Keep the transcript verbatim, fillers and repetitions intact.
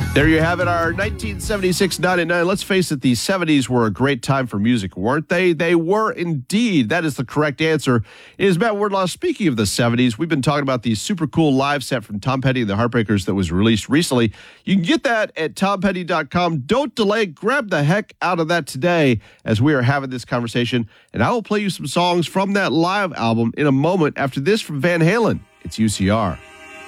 There you have it, our nineteen seventy-six ninety-nine. Let's face it, the seventies were a great time for music, weren't they? They were indeed. That is the correct answer. It is Matt Wardlaw. Speaking of the seventies, we've been talking about the super cool live set from Tom Petty and the Heartbreakers that was released recently. You can get that at tom petty dot com. Don't delay. Grab the heck out of that today as we are having this conversation. And I will play you some songs from that live album in a moment after this from Van Halen. It's U C R.